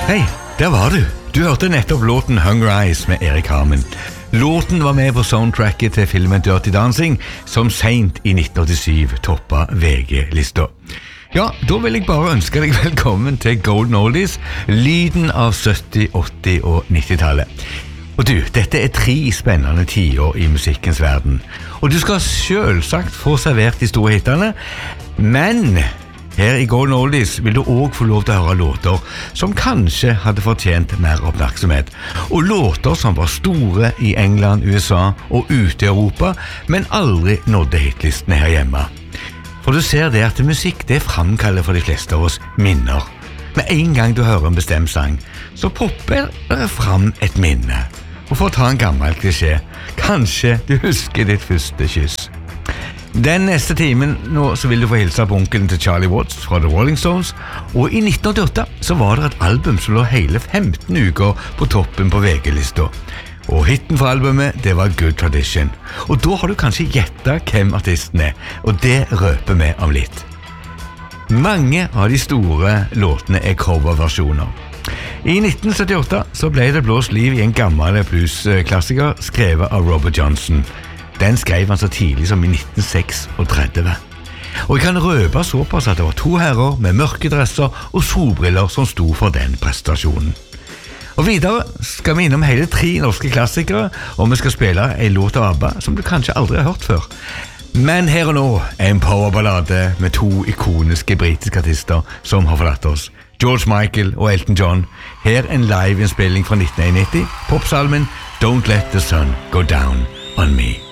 Hei, der var du. Du hørte nettopp låten Hunger Eyes med Erik Harmen. Låten var med på soundtracket til filmen Dirty Dancing, som sent i 1987 toppet VG-lista. Ja, da vil jeg bare ønske deg velkommen til Golden Oldies, lyden av 70-, 80- og 90-tallet. Og du, dette er 3 spennende tiår i musikkens verden. Og du skal selvsagt få servert de store hittene, men her i Golden Oldies vil du også få lov til å høre låter som kanskje hadde fortjent mer oppmerksomhet. Og låter som var store i England, USA og ute i Europa, men aldri nådde hitlistene her hjemme. For du ser det at musikk det framkaller for de fleste av oss minner. Med en gang du hører en bestemt sang, så popper det fram et minne. Og for å ta en gammel klisjé, kanskje du husker ditt første kyss. Den neste timen nå så vil du få hilse på onkelen til Charlie Watts fra The Rolling Stones, og i 1988 så var det et album som lå hele 15 uker på toppen på VG-lista. Og hitten fra albumet, det var Good Tradition. Og da har du kanskje gjettet hvem artisten er, og det røper vi om litt. Mange av de store låtene er coverversjoner. I 1978 så ble det blåst liv i en gammel bluesklassiker skrevet av Robert Johnson. Den skrev han så tidlig som i 1936. Og jeg kan røpe såpass at det var 2 herrer med mørke dresser og solbriller som sto for den prestasjonen. Og videre skal vi innom hele 3 norske klassikere, og vi skal spille en låt av ABBA som du kanskje aldri har hørt før. Men her og nå en powerballade med 2 ikoniske britiske artister som har forlatt oss. George Michael og Elton John. Her en live-innspilling fra 1991, popsalmen Don't Let the Sun Go Down on Me.